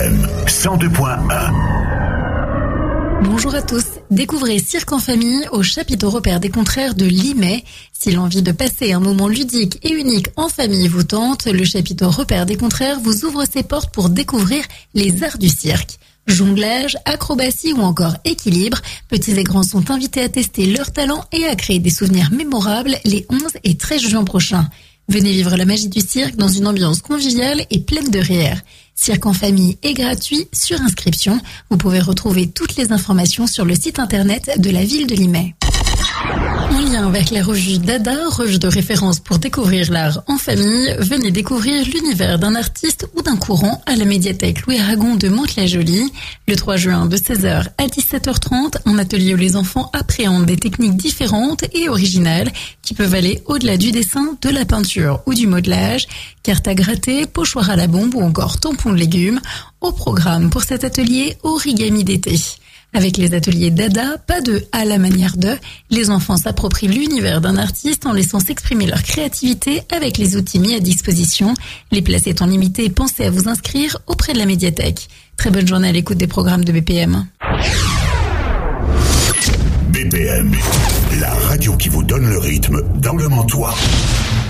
BPM 102.1. Bonjour à tous. Découvrez Cirque en famille au chapiteau repère des contraires de Limay. Si l'envie de passer un moment ludique et unique en famille vous tente, le chapiteau repère des contraires vous ouvre ses portes pour découvrir les arts du cirque. Jonglage, acrobatie ou encore équilibre, petits et grands sont invités à tester leur talent et à créer des souvenirs mémorables les 11 et 13 juin prochains. Venez vivre la magie du cirque dans une ambiance conviviale et pleine de rire. Cirque en famille est gratuit sur inscription. Vous pouvez retrouver toutes les informations sur le site internet de la ville de Limay. En lien avec la revue Dada, revue de référence pour découvrir l'art en famille, venez découvrir l'univers d'un artiste ou d'un courant à la médiathèque Louis Aragon de Mantes-la-Jolie. Le 3 juin de 16h à 17h30, un atelier où les enfants appréhendent des techniques différentes et originales qui peuvent aller au-delà du dessin, de la peinture ou du modelage, carte à gratter, pochoir à la bombe ou encore tampon de légumes. Au programme pour cet atelier origami d'été. Avec les ateliers Dada, pas de à la manière de, les enfants s'approprient l'univers d'un artiste en laissant s'exprimer leur créativité avec les outils mis à disposition. Les places étant limitées, pensez à vous inscrire auprès de la médiathèque. Très bonne journée à l'écoute des programmes de BPM. BPM, la radio qui vous donne le rythme dans le Mantois.